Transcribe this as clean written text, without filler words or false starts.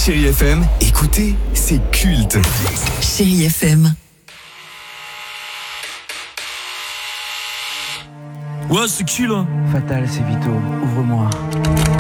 Chérie FM, écoutez, c'est culte. Chérie FM. Ouais, c'est qui là? Fatal, c'est Vito, ouvre-moi.